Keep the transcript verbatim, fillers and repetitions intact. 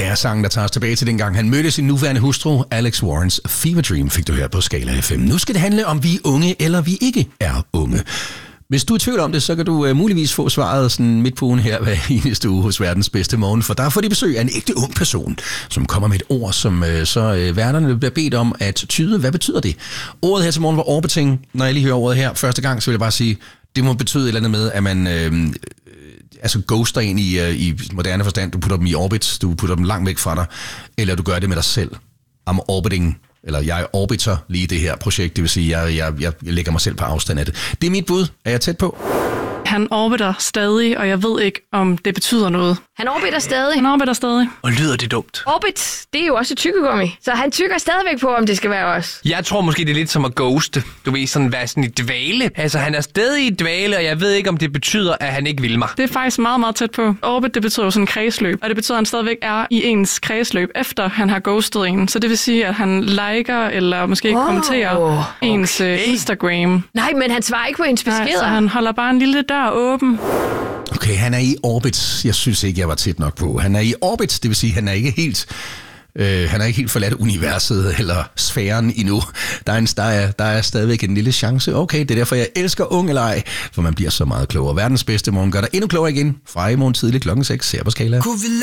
er sangen, der tager os tilbage til dengang han mødte sin nuværende hustru. Alex Warrens Fever Dream fik du her på Skala F M. Nu skal det handle om, vi er unge eller vi ikke er unge. Hvis du er i tvivl om det, så kan du uh, muligvis få svaret sådan midt på ugen her hver eneste uge hos Verdens Bedste Morgen, for der får de besøg af en ægte ung person, som kommer med et ord, som uh, så uh, værterne bliver bedt om at tyde. Hvad betyder det? Ordet her til morgen var orbiting. Når jeg lige hører ordet her første gang, så vil jeg bare sige, det må betyde et eller andet med, at man øh, altså ghoster ind i, uh, i moderne forstand. Du putter dem i orbit, du putter dem langt væk fra dig, eller du gør det med dig selv. I'm orbiting. Eller jeg orbiter lige det her projekt, det vil sige, jeg, jeg, jeg lægger mig selv på afstand af det. Det er mit bud. Er jeg tæt på? Han orbiter stadig, og jeg ved ikke, om det betyder noget. Han orbiter stadig. Han orbiter stadig. Og lyder det dumt? Orbit, det er jo også et tykkegummi. Så han tykker stadigvæk på, om det skal være os. Jeg tror måske, det er lidt som at ghoste. Du ved, sådan være sådan i dvale. Altså, han er stadig i dvale, og jeg ved ikke, om det betyder, at han ikke vil mig. Det er faktisk meget, meget tæt på. Orbit, det betyder jo sådan en kredsløb. Og det betyder, at han stadigvæk er i ens kredsløb, efter han har ghostet en. Så det vil sige, at han liker, eller måske oh, kommenterer okay. ens uh, Instagram. Nej, men han svarer ikke på ens beskeder. Nej, så han holder bare en lille dør åben. Okay, han er i orbit. Jeg synes ikke, jeg var tæt nok på. Han er i orbit, det vil sige, han er ikke helt... Øh, han er ikke helt forladt universet eller sfæren endnu. Der er, en, der, er, der er stadigvæk en lille chance. Okay, det er derfor, jeg elsker ung eller ej, for man bliver så meget klogere. Verdens Bedste Morgen gør dig endnu klogere igen. Fra i morgen tidlig klokken seks. Ser på Skala.